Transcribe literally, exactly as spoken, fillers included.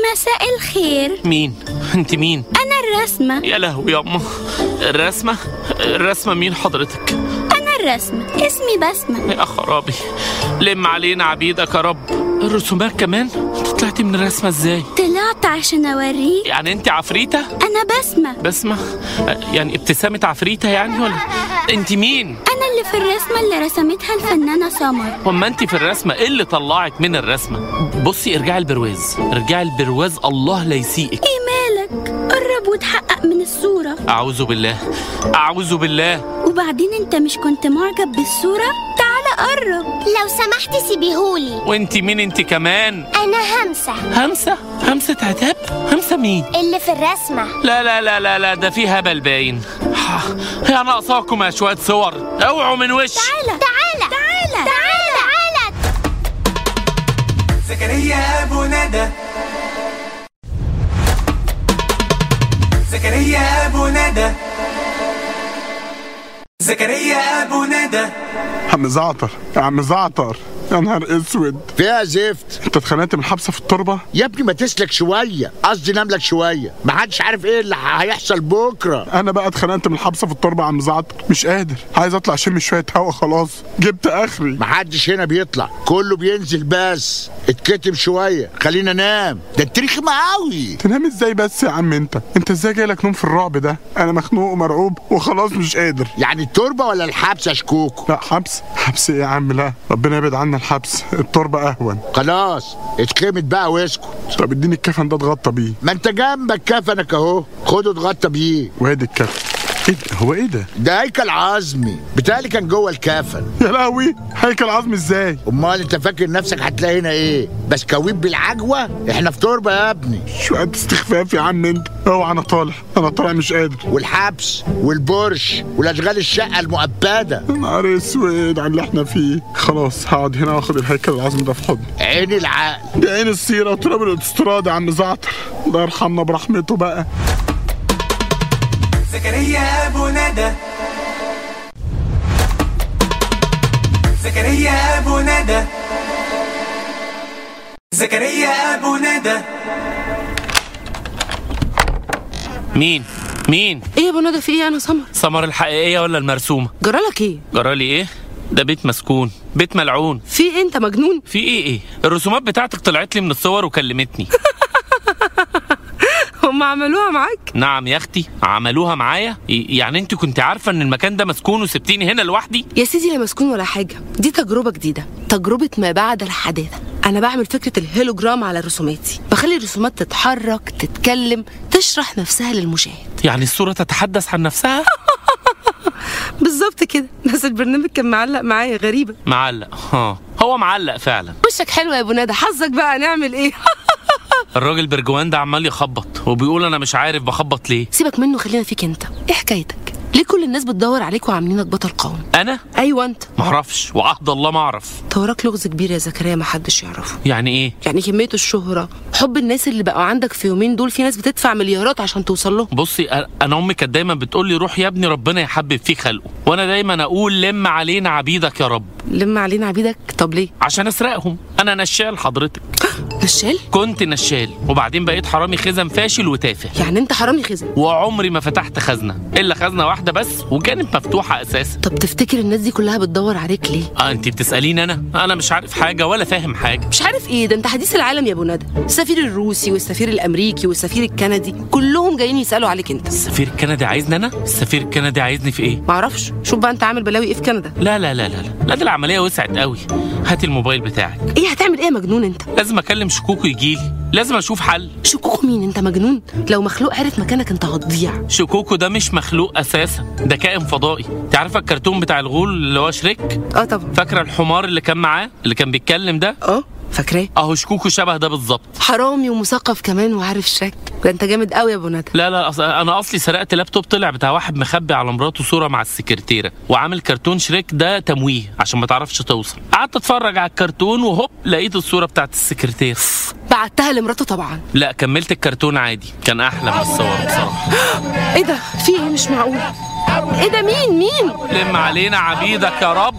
مساء الخير. مين؟ انت مين؟ انا الرسمة. يا لهوي يا أمه. الرسمة؟ الرسمة مين حضرتك؟ انا الرسمة، اسمي بسمة. يا خرابي، لم علينا عبيدك يا رب. الرسومات كمان؟ انت طلعتي من الرسمة ازاي؟ طلعت عشان اوريك. يعني انت عفريتة؟ انا بسمة. بسمة؟ يعني ابتسامة عفريتة يعني ولا؟ انت مين؟ انا اللي في الرسمة اللي رسمتها الفنانة سمر. وما انت في الرسمة ايه اللي طلعك من الرسمة؟ بصي ارجعي البرواز، ارجعي البرواز، الله لا يسيئك. ايه مالك؟ قرب وتحقق من الصورة. اعوذ بالله، اعوذ بالله. وبعدين انت مش كنت معجب بالصورة؟ تعال قرب. لو سمحت سيبيهولي. وانت مين انت كمان؟ انا همسة. همسة؟ همسة عتاب؟ همسة مين؟ اللي في الرسمة. لا لا لا لا لا، ده فيه هبل باين. يا ناقصاكم يا شوية صور، اوعوا من وش. تعالى تعالى تعالى تعالى تعالى. زكريا أبو ندى، زكريا أبو ندى، زكريا أبو ندى. عم زعتر، يا عم زعتر، يا نهار اسود. فيها زفت. انت اتخانقت من الحبسه في التربه؟ يا ابني ما تسلك شويه، قصدي نملك شويه، ما حدش عارف ايه اللي هيحصل بكره. انا بقى اتخانقت من الحبسه في التربه يا عم زعتر، مش قادر، عايز اطلع اشم شويه هوا، خلاص جبت اخري. ما حدش هنا بيطلع، كله بينزل بس. اتكتم شويه، خلينا نام، ده انت رخمه قوي. تنام ازاي بس يا عم انت؟ انت ازاي جايلك نوم في الرعب ده؟ انا مخنوق ومرعوب وخلاص مش قادر. يعني التربه ولا الحبس يا شكوكو؟ لا حبس، حبس ايه يا عم؟ لا ربنا يبعد عنا الحبس، التربه اهون. خلاص اتكمت بقى واسكت. طب اديني الكفن ده اتغطى بيه. ما انت جنبك كفنك اهو، خده اتغطى بيه. وادي الكفن. ايه ده؟ هو ايه ده؟ ده هيكل عظمي، بتهيألي كان جوه الكفن. يا لهوي، هيكل عظمي ازاي؟ امال انت فاكر نفسك هتلاقي هنا ايه؟ بسكويت بالعجوه؟ احنا في تربه يا ابني. شويه استخفاف يا عم انت. اوعى، انا طالع، انا طالع مش قادر. والحبس والبرش والاشغال الشقه المؤبده. يا نهار اسود على اللي احنا فيه. خلاص هقعد هنا واخد الهيكل العظمي ده في حضني. عين العقل. دي عين السيره وتراب الاوتوستراد يا عم زعتر، الله يرحمنا برحمته بقى. زكريا أبو ندى، زكريا أبو ندى، زكريا أبو ندى. مين؟ مين؟ ايه يا ابو ندى، في ايه؟ انا سمر. سمر الحقيقية ولا المرسومة؟ جرالك ايه؟ جرالي ايه؟ ده بيت مسكون، بيت ملعون. في ايه؟ انت مجنون؟ في ايه ايه؟ الرسومات بتاعتك طلعت لي من الصور وكلمتني. هم عملوها معاك؟ نعم يا اختي، عملوها معايا. يعني انت كنت عارفه ان المكان ده مسكون وسبتيني هنا لوحدي؟ يا سيدي لا مسكون ولا حاجه، دي تجربه جديده، تجربه ما بعد الحداثه. انا بعمل فكره الهيلوجرام على رسوماتي، بخلي الرسومات تتحرك، تتكلم، تشرح نفسها للمشاهد. يعني الصوره تتحدث عن نفسها؟ بالظبط كده. بس البرنامج كان معلق معايا. غريبه. معلق؟ ها، هو معلق فعلا. وشك حلو يا ابو ندى، حظك بقى. نعمل ايه؟ الراجل برجوان ده عمال يخبط وبيقول انا مش عارف بخبط ليه. سيبك منه، خلينا فيك انت. ايه حكايتك؟ ليه كل الناس بتدور عليك وعاملينك بطل قوم؟ انا؟ ايوه انت. معرفش، وعهد الله ما اعرف. انت وراك لغز كبير يا زكريا ما حدش يعرفه. يعني ايه؟ يعني كميه الشهره، حب الناس اللي بقوا عندك في يومين دول، في ناس بتدفع مليارات عشان توصل له. بصي، انا امي كانت دايما بتقول لي روح يا ابني ربنا يحبب فيك خلقه، وانا دايما اقول لم علينا عبيدك يا رب. لم علينا عبيدك؟ طب ليه؟ عشان اسرقهم. انا نشال حضرتك. نشال؟ كنت نشال، وبعدين بقيت حرامي خزن فاشل وتافه. يعني انت حرامي خزن؟ وعمري ما فتحت خزنه الا خزنه واحده بس، وكانت مفتوحه اساسا. طب تفتكر الناس دي كلها بتدور عليك ليه؟ اه انت بتساليني انا؟ انا مش عارف حاجه ولا فاهم حاجه. مش عارف ايه؟ ده انت حديث العالم يا ابو ندى. السفير الروسي والسفير الامريكي والسفير الكندي كلهم جايين يسالوا عليك انت. السفير الكندي عايزني انا؟ السفير الكندي عايزني في ايه؟ معرفش، شوف بقى انت عامل بلاوي ايه في كندا. لا لا لا لا لا, لا دي العمليه وسعت قوي. هات الموبايل بتاعك. ايه هتعمل ايه يا مجنون انت؟ لازم اكلم شكوكو يجيلي، لازم اشوف حل. شكوكو مين؟ انت مجنون؟ لو مخلوق عرف مكانك انت هتضيع. شكوكو ده مش مخلوق اساسا، ده كائن فضائي. انت عارفه الكرتون بتاع الغول اللي هو شريك؟ اه طبعا. فاكره الحمار اللي كان معاه اللي كان بيتكلم ده؟ اه فاكراه. اهو شكوكو شبه ده بالظبط. حرامي ومثقف كمان وعارف شريك. ده انت جامد قوي يا ابو ندى. لا لا أص... انا اصلي سرقت لابتوب طلع بتاع واحد مخبي على مراته صوره مع السكرتيره، وعامل كرتون شريك ده تمويه عشان ما تعرفش توصل. قعدت اتفرج على الكرتون وهوب لقيت الصوره بتاعت السكرتيره. بعتها لمراته طبعا؟ لا كملت الكرتون عادي، كان احلى من الصور بصراحه. ايه ده؟ في ايه؟ مش معقول. ايه ده؟ مين مين؟ لم علينا عبيدك يا رب.